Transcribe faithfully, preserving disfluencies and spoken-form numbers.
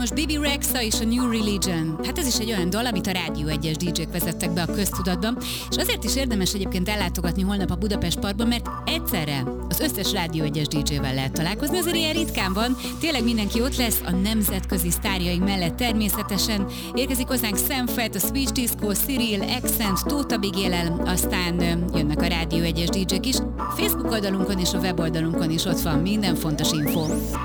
most Bibi Rexha és a New Religion. Hát ez is egy olyan dal, amit a Rádió egyes dé jék vezettek be a köztudatban, és azért is érdemes egyébként ellátogatni holnap a Budapest Parkban, mert egyszerre az összes Rádió egyes dé jével lehet találkozni, azért ilyen ritkán van, tényleg mindenki ott lesz, a nemzetközi sztárjaink mellett természetesen. Érkezik hozzánk Sam Fett, a Switch Disco, Cyril, Accent, Tóth Bigélel, aztán jönnek a Rádió egyes dé jék is. Facebook oldalunkon és a weboldalunkon is ott van minden fontos info.